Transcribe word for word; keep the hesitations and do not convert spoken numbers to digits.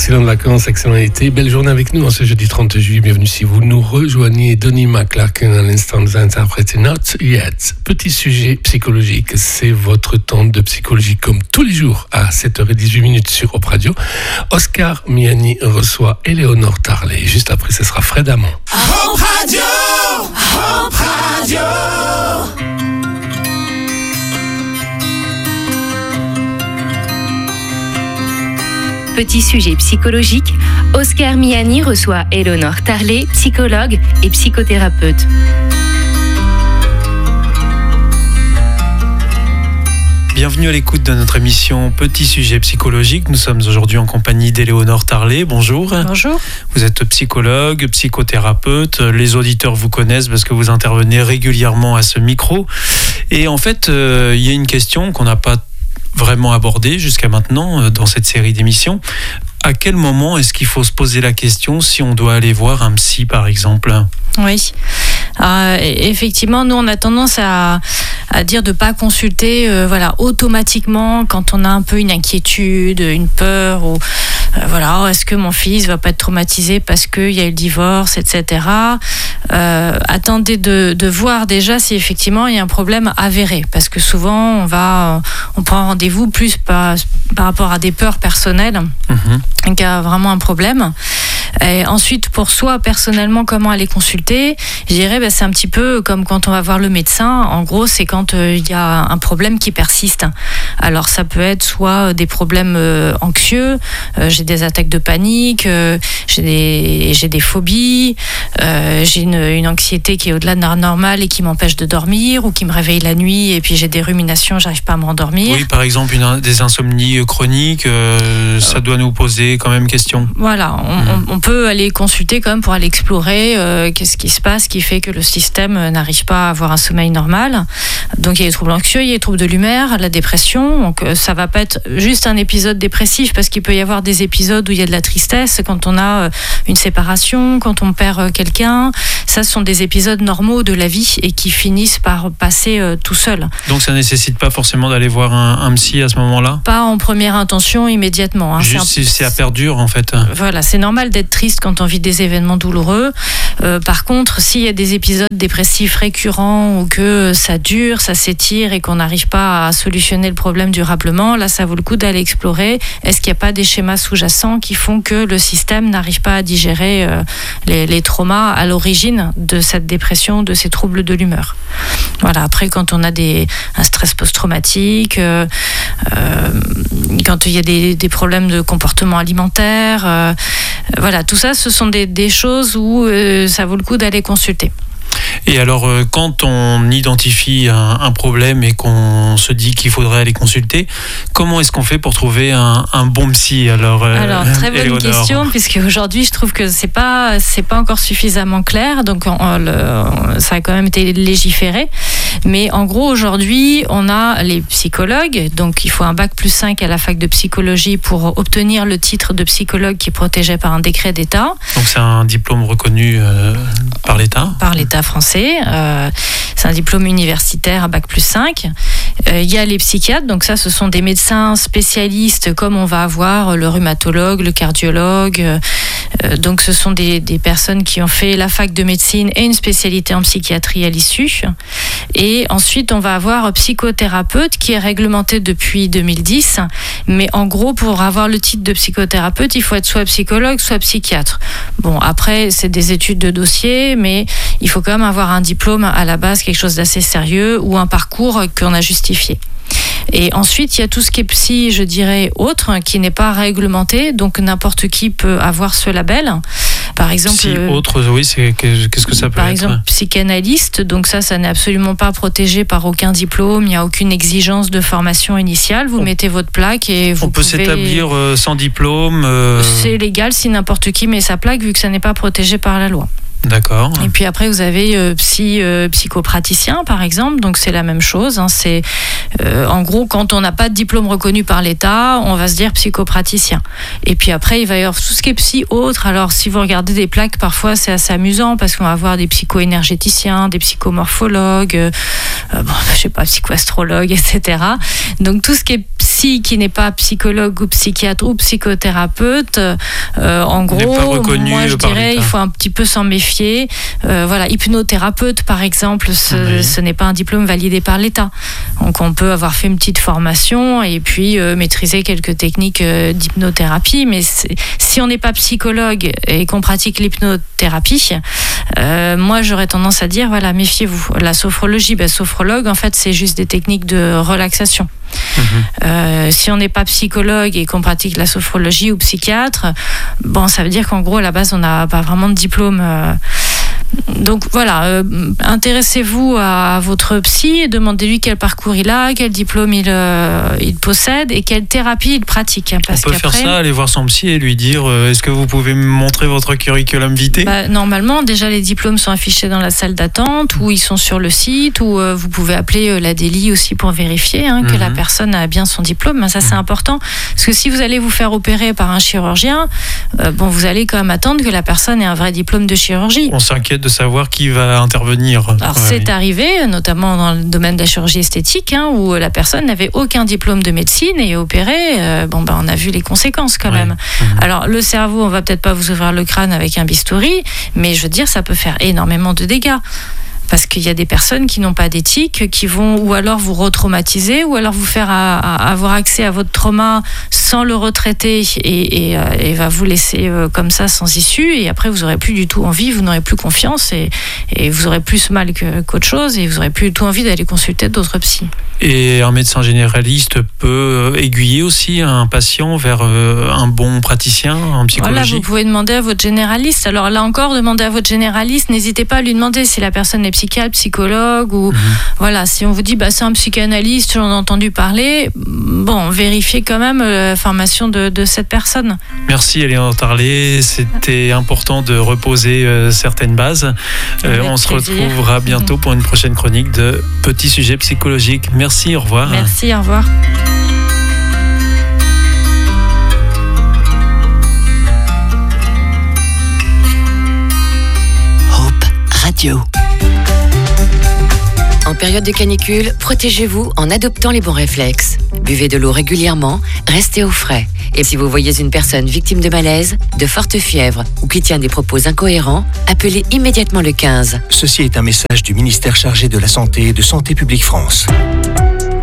excellentes vacances, excellent été. Belle journée avec nous en ce jeudi trente juillet. Bienvenue si vous nous rejoignez. Donnie McClurkin à l'instant nous a interprété Not Yet. Petit sujet psychologique. C'est votre temps de psychologie comme tous les jours à sept heures dix-huit minutes sur Op Radio. Oscar Miani reçoit Éléonore Tarlet. Juste après, ce sera Fred Amand. Op Radio, Op Radio. Petit sujet psychologique, Oscar Miani reçoit Éléonore Tarlet, psychologue et psychothérapeute. Bienvenue à l'écoute de notre émission Petit sujet psychologique. Nous sommes aujourd'hui en compagnie d'Éléonore Tarlet. Bonjour. Bonjour. Vous êtes psychologue, psychothérapeute. Les auditeurs vous connaissent parce que vous intervenez régulièrement à ce micro. Et en fait, euh, il y a une question qu'on n'a pas vraiment abordée jusqu'à maintenant euh, dans cette série d'émissions. À quel moment est-ce qu'il faut se poser la question si on doit aller voir un psy, par exemple ? Oui, euh, effectivement, nous on a tendance à, à dire de ne pas consulter euh, voilà, automatiquement quand on a un peu une inquiétude, une peur, ou euh, voilà, est-ce que mon fils va pas être traumatisé parce qu'il y a eu le divorce, et cetera. Euh, attendez de, de voir déjà si effectivement il y a un problème avéré, parce que souvent on va, on prend rendez-vous plus par, par rapport à des peurs personnelles mmh. qu'à vraiment un problème. Et ensuite, pour soi, personnellement, comment aller consulter ? Je dirais, bah, c'est un petit peu comme quand on va voir le médecin. En gros, c'est quand il euh, y a un problème qui persiste. Alors, ça peut être soit des problèmes euh, anxieux, euh, j'ai des attaques de panique, euh, j'ai, des, j'ai des phobies, euh, j'ai une, une anxiété qui est au-delà de la normale et qui m'empêche de dormir, ou qui me réveille la nuit et puis j'ai des ruminations, j'arrive pas à me rendormir. Oui, par exemple, une, des insomnies chroniques, euh, ça doit nous poser quand même question. Voilà, on, mmh. on, on peut aller consulter quand même pour aller explorer euh, qu'est-ce qui se passe qui fait que le système n'arrive pas à avoir un sommeil normal. Donc il y a les troubles anxieux, il y a les troubles de l'humeur, la dépression. Donc euh, ça va pas être juste un épisode dépressif, parce qu'il peut y avoir des épisodes où il y a de la tristesse quand on a euh, une séparation, quand on perd euh, quelqu'un. Ça, ce sont des épisodes normaux de la vie et qui finissent par passer euh, tout seul. Donc ça nécessite pas forcément d'aller voir un, un psy à ce moment-là ? Pas en première intention immédiatement. Hein. Juste c'est un... si ça perdure en fait. Voilà, c'est normal d'être triste quand on vit des événements douloureux. Euh, par contre, s'il y a des épisodes dépressifs récurrents ou que ça dure, ça s'étire et qu'on n'arrive pas à solutionner le problème durablement, là, ça vaut le coup d'aller explorer. Est-ce qu'il n'y a pas des schémas sous-jacents qui font que le système n'arrive pas à digérer euh, les, les traumas à l'origine de cette dépression, de ces troubles de l'humeur. Voilà. Après, quand on a des, un stress post-traumatique, euh, euh, quand il y a des, des problèmes de comportement alimentaire, euh, voilà, tout ça, ce sont des, des choses où euh, ça vaut le coup d'aller consulter. Et alors, euh, quand on identifie un, un problème et qu'on se dit qu'il faudrait aller consulter, comment est-ce qu'on fait pour trouver un, un bon psy ? Alors, euh, alors très bonne Éléonore. Question, puisque aujourd'hui, je trouve que c'est pas c'est pas encore suffisamment clair. Donc, on, on, le, ça a quand même été légiféré. Mais en gros, aujourd'hui, on a les psychologues. Donc, il faut un bac plus cinq à la fac de psychologie pour obtenir le titre de psychologue qui est protégé par un décret d'État. Donc, c'est un diplôme reconnu euh, par l'État ? Par l'État français. Euh, c'est un diplôme universitaire à bac plus cinq. Euh, il y a les psychiatres, donc ça, ce sont des médecins spécialistes, comme on va avoir le rhumatologue, le cardiologue. Euh, donc, ce sont des, des personnes qui ont fait la fac de médecine et une spécialité en psychiatrie à l'issue. Et ensuite, on va avoir psychothérapeute qui est réglementé depuis deux mille dix. Mais en gros, pour avoir le titre de psychothérapeute, il faut être soit psychologue, soit psychiatre. Bon, après, c'est des études de dossier, mais il faut quand même avoir un diplôme à la base, quelque chose d'assez sérieux, ou un parcours qu'on a justifié. Et ensuite, il y a tout ce qui est psy, je dirais, autre, qui n'est pas réglementé, donc n'importe qui peut avoir ce label. Par exemple, psy autre, oui, c'est, qu'est-ce que ça peut par être ? exemple, psychanalyste, donc ça, ça n'est absolument pas protégé par aucun diplôme, il n'y a aucune exigence de formation initiale, vous on, mettez votre plaque et vous on peut pouvez... s'établir euh, sans diplôme euh... C'est légal si n'importe qui met sa plaque, vu que ça n'est pas protégé par la loi. D'accord. Et puis après, vous avez euh, psy, euh, psychopraticien, par exemple. Donc, c'est la même chose. Hein. C'est, euh, en gros, quand on n'a pas de diplôme reconnu par l'État, on va se dire psychopraticien. Et puis après, il va y avoir tout ce qui est psy autre. Alors, si vous regardez des plaques, parfois, c'est assez amusant parce qu'on va avoir des psycho-énergéticiens, des psychomorphologues, euh, bon, je sais pas, psychoastrologue, et cetera. Donc tout ce qui est psy, qui n'est pas psychologue ou psychiatre ou psychothérapeute, euh, en gros, moi je dirais il faut un petit peu s'en méfier. Euh, voilà, hypnothérapeute par exemple, ce, oui. ce n'est pas un diplôme validé par l'État. Donc on peut avoir fait une petite formation et puis euh, maîtriser quelques techniques euh, d'hypnothérapie, mais si on n'est pas psychologue et qu'on pratique l'hypnothérapie, euh, moi j'aurais tendance à dire voilà, méfiez-vous. La sophrologie, ben, sophrologue en fait c'est juste des techniques de relaxation. Mmh. Euh, si on n'est pas psychologue et qu'on pratique la sophrologie ou psychiatre, bon, ça veut dire qu'en gros à la base on n'a pas vraiment de diplôme. Euh, donc voilà, euh, intéressez-vous à, à votre psy et demandez-lui quel parcours il a, quel diplôme il, euh, il possède et quelle thérapie il pratique. Parce on peut faire ça, aller voir son psy et lui dire euh, est-ce que vous pouvez me montrer votre curriculum vitae? Bah, normalement, déjà les diplômes sont affichés dans la salle d'attente ou ils sont sur le site ou euh, vous pouvez appeler euh, la D E L I aussi pour vérifier hein, que mmh. la personne a bien son diplôme. Ça, c'est mmh. important parce que si vous allez vous faire opérer par un chirurgien, euh, bon, vous allez quand même attendre que la personne ait un vrai diplôme de chirurgie. On s'inquiète de savoir qui va intervenir. Alors ouais, c'est oui. arrivé, notamment dans le domaine de la chirurgie esthétique, hein, où la personne n'avait aucun diplôme de médecine et opéré. Euh, bon, ben, on a vu les conséquences quand ouais. même. Mmh. Alors le cerveau, on va peut-être pas vous ouvrir le crâne avec un bistouri, mais je veux dire, ça peut faire énormément de dégâts. Parce qu'il y a des personnes qui n'ont pas d'éthique, qui vont ou alors vous retraumatiser, ou alors vous faire à, à avoir accès à votre trauma sans le retraiter et, et, et va vous laisser euh, comme ça sans issue. Et après, vous n'aurez plus du tout envie, vous n'aurez plus confiance et, et vous aurez plus mal que, qu'autre chose et vous n'aurez plus du tout envie d'aller consulter d'autres psys. Et un médecin généraliste peut aiguiller aussi un patient vers un bon praticien en psychologie. Voilà, vous pouvez demander à votre généraliste. Alors là encore, demandez à votre généraliste. N'hésitez pas à lui demander si la personne est psychiatre, psychologue ou mmh. voilà. Si on vous dit bah c'est un psychanalyste, j'en ai entendu parler. Bon, vérifiez quand même la formation de, de cette personne. Merci Éléonore Tarlet. C'était important de reposer euh, certaines bases. Euh, on se plaisir. retrouvera bientôt mmh. pour une prochaine chronique de Petits sujets psychologiques. Merci. Merci, au revoir. Merci, au revoir. Hope Radio. En période de canicule, protégez-vous en adoptant les bons réflexes. Buvez de l'eau régulièrement, restez au frais. Et si vous voyez une personne victime de malaise, de forte fièvre ou qui tient des propos incohérents, appelez immédiatement le quinze. Ceci est un message du ministère chargé de la Santé et de Santé publique France.